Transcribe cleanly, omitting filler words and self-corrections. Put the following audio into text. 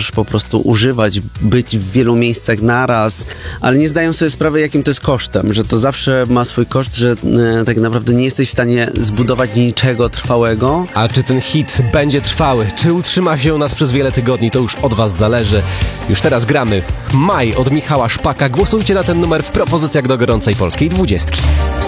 możesz po prostu używać, być w wielu miejscach naraz, ale nie zdają sobie sprawy, jakim to jest kosztem, że to zawsze ma swój koszt, że tak naprawdę nie jesteś w stanie zbudować niczego trwałego. A czy ten hit będzie trwały? Czy utrzyma się u nas przez wiele tygodni? To już od was zależy. Już teraz gramy Maj od Michała Szpaka. Głosujcie na ten numer w propozycjach do gorącej polskiej 20.